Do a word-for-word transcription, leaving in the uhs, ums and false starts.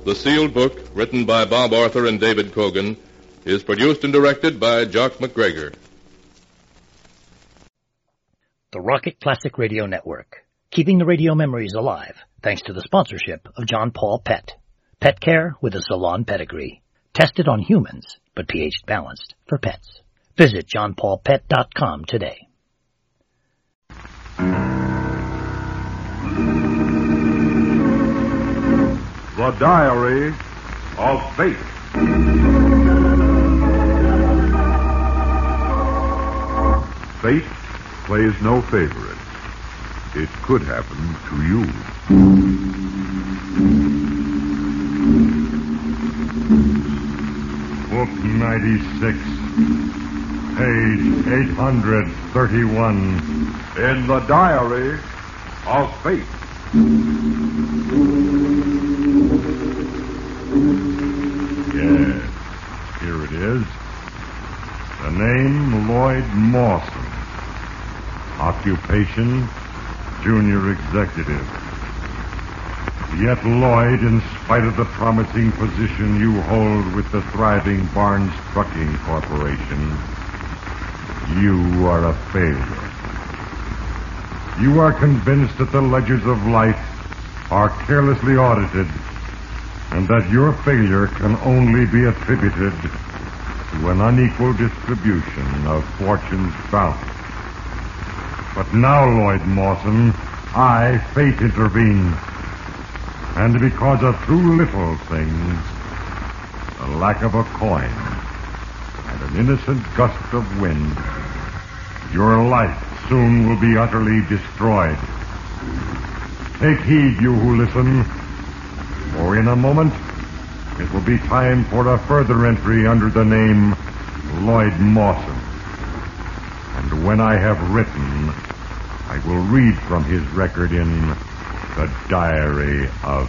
The Sealed Book, written by Bob Arthur and David Cogan, is produced and directed by Jock McGregor. The Rocket Classic Radio Network, keeping the radio memories alive thanks to the sponsorship of John Paul Pet. Pet care with a salon pedigree. Tested on humans, but pH balanced for pets. Visit john paul pet dot com today. The Diary of Fate. Fate plays no favorites. It could happen to you. Book ninety-six, page eight hundred thirty-one. In the Diary of Fate. Yes, here it is. The name Lloyd Mawson. Occupation, junior executive. Yet, Lloyd, in spite of the promising position you hold with the thriving Barnes Trucking Corporation, you are a failure. You are convinced that the ledgers of life are carelessly audited and that your failure can only be attributed to an unequal distribution of fortune's bounty. But now, Lloyd Mawson, I, fate, intervene. And because of two little things, the lack of a coin and an innocent gust of wind, your life soon will be utterly destroyed. Take heed, you who listen, for in a moment it will be time for a further entry under the name Lloyd Mawson. And when I have written, I will read from his record in The Diary of